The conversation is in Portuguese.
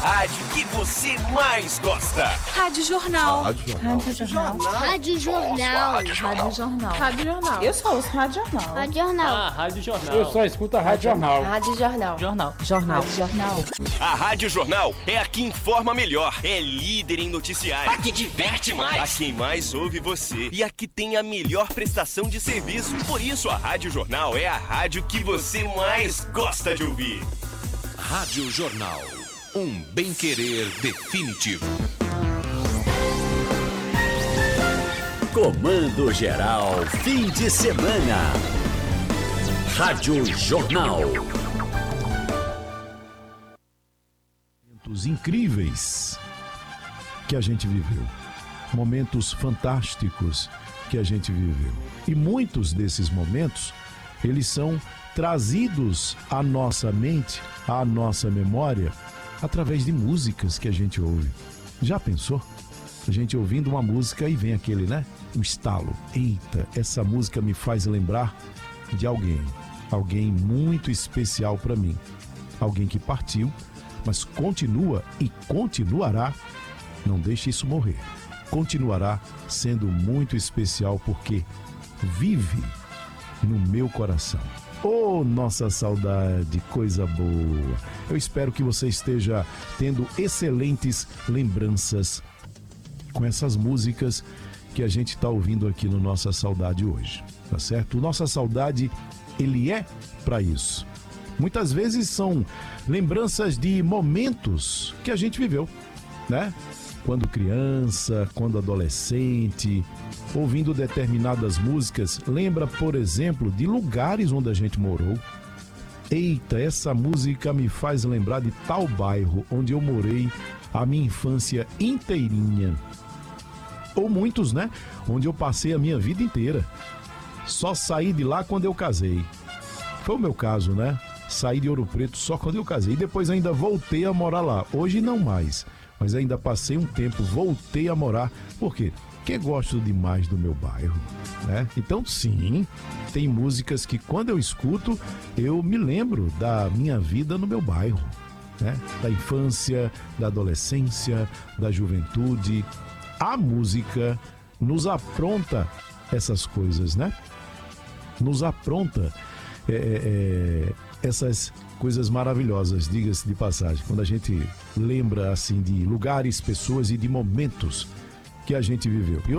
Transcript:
rádio que você mais gosta. Rádio Jornal. Rádio Jornal. Rádio Jornal. Rádio Jornal. Rádio Jornal. Eu só ouço Rádio Jornal. Rádio Jornal. Rádio Jornal. Eu só escuto a Rádio Jornal. Rádio Jornal. Jornal. Rádio Jornal. A Rádio Jornal é a que informa melhor, é líder em noticiário, a que diverte mais, a quem mais ouve você e a que tem a melhor prestação de serviço. Por isso a Rádio Jornal é a rádio que você mais gosta de ouvir. Rádio Jornal, um bem-querer definitivo. Comando Geral, fim de semana. Rádio Jornal. Momentos incríveis que a gente viveu. Momentos fantásticos que a gente viveu. E muitos desses momentos, eles são trazidos à nossa mente, à nossa memória, através de músicas que a gente ouve. Já pensou? A gente ouvindo uma música e vem aquele, né? Um estalo. Eita, essa música me faz lembrar de alguém. Alguém muito especial para mim. Alguém que partiu, mas continua e continuará. Não deixe isso morrer. Continuará sendo muito especial porque vive no meu coração. Oh, nossa saudade, coisa boa. Eu espero que você esteja tendo excelentes lembranças com essas músicas que a gente está ouvindo aqui no Nossa Saudade hoje, tá certo? O Nossa Saudade, ele é para isso. Muitas vezes são lembranças de momentos que a gente viveu, né? Quando criança, quando adolescente, ouvindo determinadas músicas, lembra, por exemplo, de lugares onde a gente morou. Eita, essa música me faz lembrar de tal bairro onde eu morei a minha infância inteirinha. Ou muitos, né? Onde eu passei a minha vida inteira. Só saí de lá quando eu casei. Foi o meu caso, né? Saí de Ouro Preto só quando eu casei. E depois ainda voltei a morar lá. Hoje não mais. Mas ainda passei um tempo, voltei a morar. Por quê? Porque gosto demais do meu bairro, né? Então, sim, tem músicas que quando eu escuto, eu me lembro da minha vida no meu bairro, né? Da infância, da adolescência, da juventude. A música nos apronta essas coisas, né? Nos apronta essas coisas maravilhosas, diga-se de passagem, quando a gente lembra assim de lugares, pessoas e de momentos que a gente viveu.